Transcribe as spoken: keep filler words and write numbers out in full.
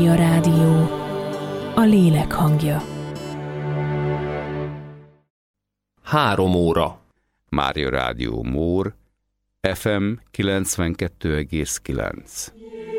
A rádió, a lélek hangja. Három óra. Mária Rádió Mór, ef em kilencvenkettő egész kilenc.